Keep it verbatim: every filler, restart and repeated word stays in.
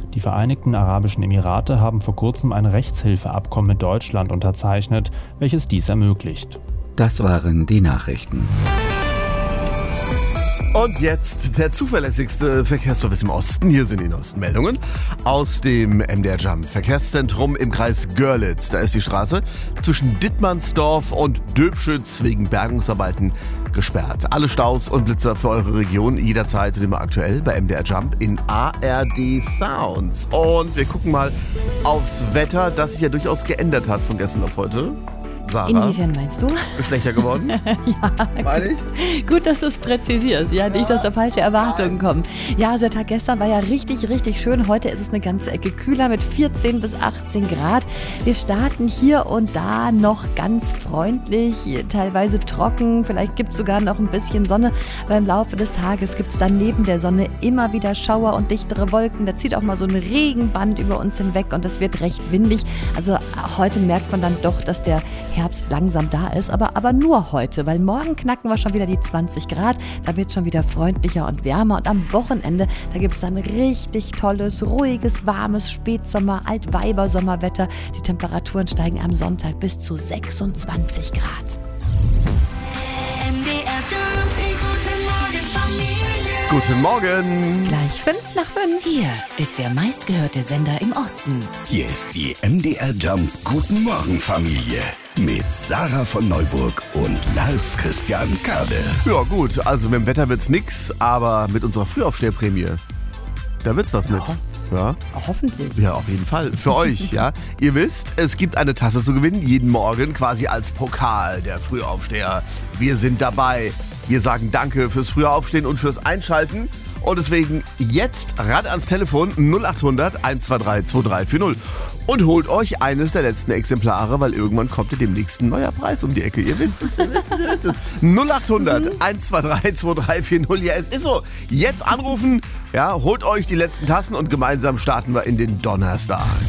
Die Vereinigten Arabischen Emirate haben vor kurzem ein Rechtshilfeabkommen mit Deutschland unterzeichnet, welches dies ermöglicht. Das waren die Nachrichten. Und jetzt der zuverlässigste Verkehrsservice im Osten. Hier sind die neuesten Meldungen aus dem M D R Jump Verkehrszentrum im Kreis Görlitz. Da ist die Straße zwischen Dittmannsdorf und Döbschütz wegen Bergungsarbeiten gesperrt. Alle Staus und Blitzer für eure Region jederzeit und immer aktuell bei M D R Jump in A R D Sounds. Und wir gucken mal aufs Wetter, das sich ja durchaus geändert hat von gestern auf heute. Sarah, inwiefern meinst du? Schlechter geworden? Ja. Meine ich? Gut, dass du es präzisierst. Ja, nicht, dass da falsche Erwartungen kommen. Ja, der Tag gestern war ja richtig, richtig schön. Heute ist es eine ganze Ecke kühler mit vierzehn bis achtzehn Grad. Wir starten hier und da noch ganz freundlich, teilweise trocken. Vielleicht gibt es sogar noch ein bisschen Sonne. Aber im Laufe des Tages gibt es dann neben der Sonne immer wieder Schauer und dichtere Wolken. Da zieht auch mal so ein Regenband über uns hinweg und es wird recht windig. Also heute merkt man dann doch, dass der Herbst langsam da ist, aber, aber nur heute, weil morgen knacken wir schon wieder die zwanzig Grad, da wird es schon wieder freundlicher und wärmer und am Wochenende, da gibt es dann richtig tolles, ruhiges, warmes Spätsommer-, Altweibersommerwetter. Die Temperaturen steigen am Sonntag bis zu sechsundzwanzig Grad. M D R Jump, die guten Morgen Familie. Guten Morgen! Gleich fünf nach fünf. Hier ist der meistgehörte Sender im Osten. Hier ist die M D R Jump Guten Morgen Familie mit Sarah von Neuburg und Lars Christian Kade. Ja gut, also mit dem Wetter wird's nix, aber mit unserer Frühaufsteherprämie, da wird's was mit. Ja. Hoffentlich. Ja, auf jeden Fall. Für euch, ja. Ihr wisst, es gibt eine Tasse zu gewinnen, jeden Morgen quasi als Pokal der Frühaufsteher. Wir sind dabei. Wir sagen Danke fürs Frühaufstehen und fürs Einschalten. Und deswegen jetzt ran ans Telefon null acht hundert eins zwei drei zwei drei vier null und holt euch eines der letzten Exemplare, weil irgendwann kommt ja demnächst ein neuer Preis um die Ecke. Ihr wisst es, ihr wisst es, ihr wisst es. null acht hundert eins zwei drei zwei drei vier null. Ja, es ist so. Jetzt anrufen, ja, holt euch die letzten Tassen und gemeinsam starten wir in den Donnerstag.